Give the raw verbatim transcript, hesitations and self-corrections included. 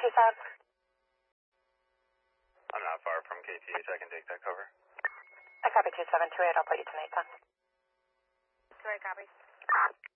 two five. I'm not far from K T H. I can take that cover. I copy two seven two eight. I'll put you to Nathan. two eight copy.